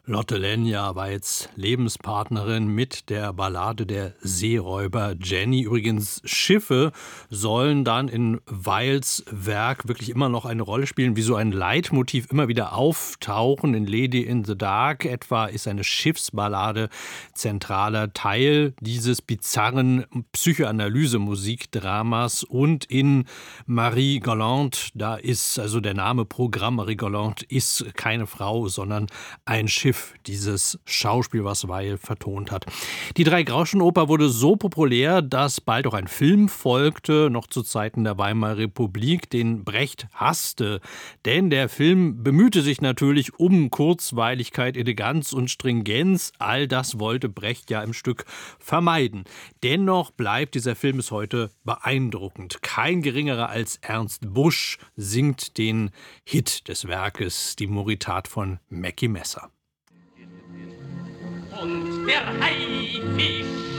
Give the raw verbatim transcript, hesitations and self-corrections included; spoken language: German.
Lotte Lenya war jetzt Lebenspartnerin mit der Ballade der Seeräuber Jenny. Übrigens, Schiffe sollen dann in Weils Werk wirklich immer noch eine Rolle spielen, wie so ein Leitmotiv immer wieder auftauchen. In Lady in the Dark etwa ist eine Schiffsballade zentraler Teil dieses bizarren Psychoanalyse-Musikdramas. Und in Marie Galante, da ist also der Name Programm, Marie Galante ist keine Frau, sondern ein Schiff. Dieses Schauspiel, was Weil vertont hat. Die Drei-Groschen-Oper wurde so populär, dass bald auch ein Film folgte, noch zu Zeiten der Weimarer Republik, den Brecht hasste. Denn der Film bemühte sich natürlich um Kurzweiligkeit, Eleganz und Stringenz. All das wollte Brecht ja im Stück vermeiden. Dennoch bleibt dieser Film bis heute beeindruckend. Kein geringerer als Ernst Busch singt den Hit des Werkes, die Moritat von Mackie Messer. Und der Haifisch